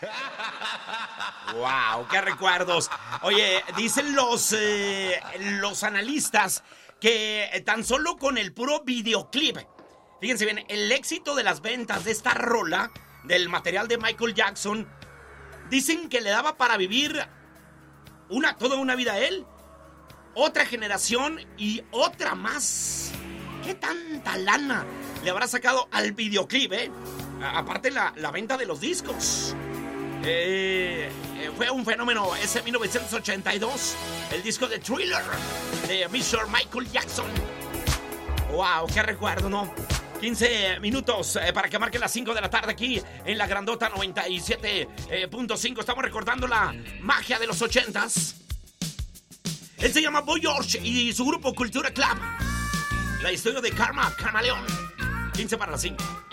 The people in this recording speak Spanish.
¡Wow! ¡Qué recuerdos! Oye, dicen los analistas que tan solo con el puro videoclip, fíjense bien, el éxito de las ventas de esta rola, del material de Michael Jackson, dicen que le daba para vivir toda una vida a él, otra generación y otra más. ¿Qué tanta lana le habrá sacado al videoclip, aparte la venta de los discos? Fue un fenómeno ese 1982, el disco de Thriller de Mr. Michael Jackson. ¡Wow! ¡Qué recuerdo!, ¿no? 15 minutos para que marque las 5 de la tarde aquí en la Grandota 97.5. Estamos recordando la magia de los 80s. Él se llama Boy George y su grupo Cultura Club. La historia de Karma León. 15 para las 5.